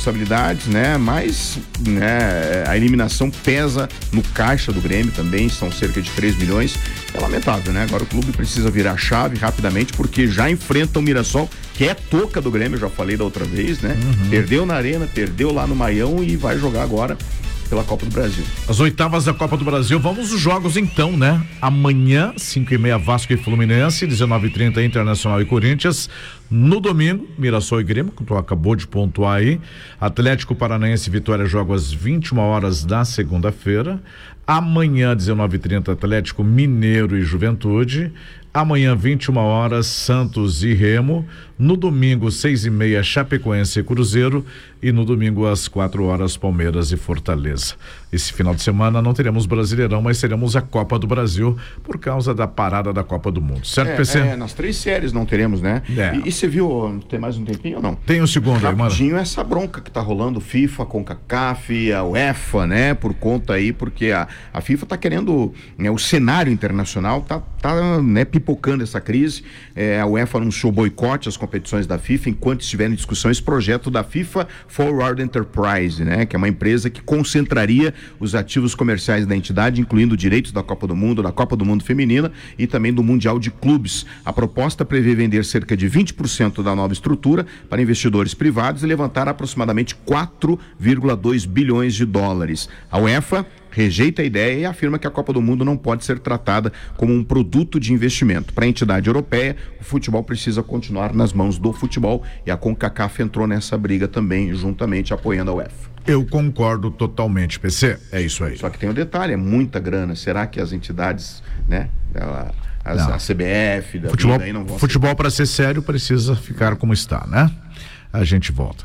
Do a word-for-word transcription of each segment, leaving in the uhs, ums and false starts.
responsabilidades, né? Mas, né, a eliminação pesa no caixa do Grêmio também, são cerca de três milhões. É lamentável, né? Agora o clube precisa virar a chave rapidamente, porque já enfrenta o Mirassol, que é toca do Grêmio, já falei da outra vez, né? Uhum. Perdeu na Arena, perdeu lá no Maião e vai jogar agora pela Copa do Brasil. As oitavas da Copa do Brasil, vamos os jogos então, né? Amanhã, cinco e meia, Vasco e Fluminense, dezenove e trinta, Internacional e Corinthians. No domingo, Mirassol e Grêmio, que tu acabou de pontuar aí. Atlético Paranaense e Vitória jogam às vinte e uma horas da segunda-feira. Amanhã, dezenove e trinta, Atlético Mineiro e Juventude. Amanhã, vinte e uma horas, Santos e Remo. No domingo, seis e meia, Chapecoense e Cruzeiro. E no domingo, às quatro horas, Palmeiras e Fortaleza. Esse final de semana não teremos Brasileirão, mas teremos a Copa do Brasil por causa da parada da Copa do Mundo. Certo, é, P C? É, nas três séries não teremos, né? É. E, e você viu, tem mais um tempinho ou não? Tem um segundo aí, mano. Rapidinho essa bronca que tá rolando, FIFA, CONCACAF, a UEFA, né? Por conta aí, porque a, a FIFA tá querendo, né, o cenário internacional tá, tá né, pipocando essa crise. É, a UEFA anunciou boicote às competições da FIFA enquanto estiver em discussão esse projeto da FIFA Forward Enterprise, né? Que é uma empresa que concentraria os ativos comerciais da entidade, incluindo direitos da Copa do Mundo, da Copa do Mundo Feminina e também do Mundial de Clubes. A proposta prevê vender cerca de vinte por cento da nova estrutura para investidores privados e levantar aproximadamente quatro vírgula dois bilhões de dólares. A UEFA rejeita a ideia e afirma que a Copa do Mundo não pode ser tratada como um produto de investimento. Para a entidade europeia, o futebol precisa continuar nas mãos do futebol e a CONCACAF entrou nessa briga também, juntamente apoiando a UEFA. Eu concordo totalmente, P C. É isso aí. Só que tem um detalhe, é muita grana. Será que as entidades, né, a, a, a C B F, da futebol, aí não vão futebol para ser sério precisa ficar como está, né? A gente volta.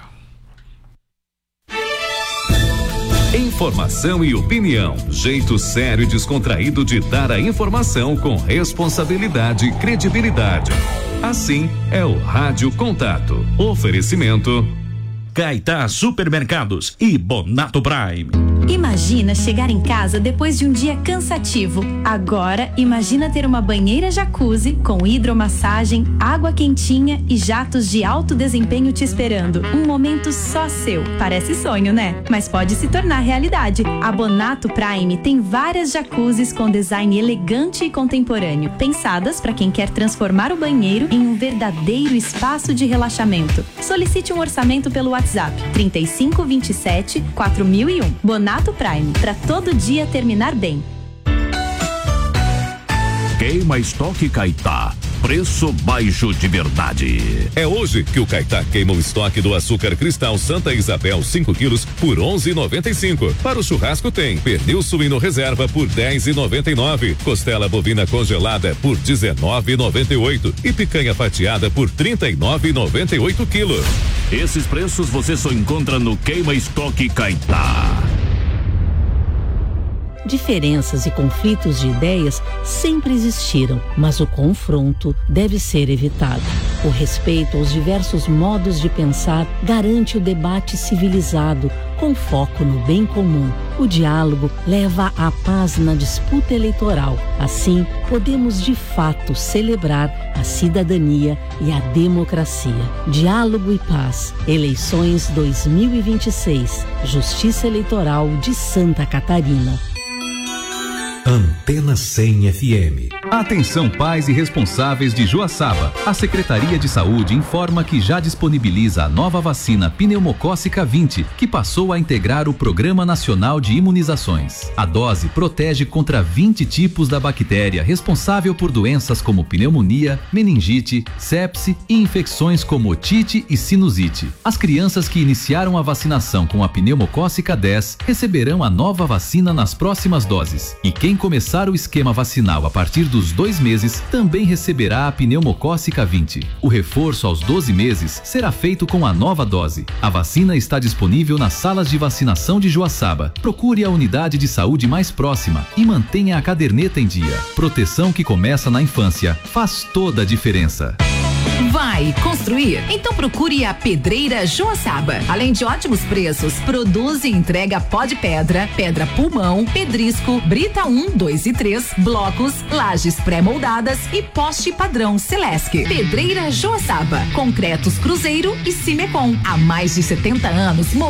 Informação e opinião. Jeito sério e descontraído de dar a informação com responsabilidade e credibilidade. Assim é o Rádio Contato. Oferecimento Caetá Supermercados e Bonato Prime. Imagina chegar em casa depois de um dia cansativo. Agora, imagina ter uma banheira jacuzzi com hidromassagem, água quentinha e jatos de alto desempenho te esperando. Um momento só seu. Parece sonho, né? Mas pode se tornar realidade. A Bonato Prime tem várias jacuzzis com design elegante e contemporâneo, pensadas para quem quer transformar o banheiro em um verdadeiro espaço de relaxamento. Solicite um orçamento pelo WhatsApp trinta e cinco, vinte e sete, quatro mil e um. Bonato Prime, para todo dia terminar bem. Queima Estoque Caetá. Preço baixo de verdade. É hoje que o Caetá queima o estoque do açúcar cristal Santa Isabel cinco quilos por onze e noventa e cinco. Para o churrasco tem pernil suíno reserva por dez e noventa e nove, costela bovina congelada por dezenove e noventa e oito e picanha fatiada por trinta e nove e noventa e oito quilos. Esses preços você só encontra no Queima Estoque Caetá. Diferenças e conflitos de ideias sempre existiram, mas o confronto deve ser evitado. O respeito aos diversos modos de pensar garante o debate civilizado, com foco no bem comum. O diálogo leva à paz na disputa eleitoral. Assim, podemos de fato celebrar a cidadania e a democracia. Diálogo e paz. Eleições dois mil e vinte e seis. Justiça Eleitoral de Santa Catarina. Antena cem F M. Atenção pais e responsáveis de Joaçaba. A Secretaria de Saúde informa que já disponibiliza a nova vacina pneumocócica vinte, que passou a integrar o Programa Nacional de Imunizações. A dose protege contra vinte tipos da bactéria responsável por doenças como pneumonia, meningite, sepse e infecções como otite e sinusite. As crianças que iniciaram a vacinação com a pneumocócica dez receberão a nova vacina nas próximas doses. E quem começar o esquema vacinal a partir dos dois meses também receberá a pneumocócica vinte. O reforço aos doze meses será feito com a nova dose. A vacina está disponível nas salas de vacinação de Joaçaba. Procure a unidade de saúde mais próxima e mantenha a caderneta em dia. Proteção que começa na infância faz toda a diferença. Vai construir? Então procure a Pedreira Joaçaba. Além de ótimos preços, produz e entrega pó de pedra, pedra pulmão, pedrisco, brita um, dois e três, blocos, lajes pré-moldadas e poste padrão Celesc. Pedreira Joaçaba. Concretos Cruzeiro e Cimecom. Há mais de setenta anos,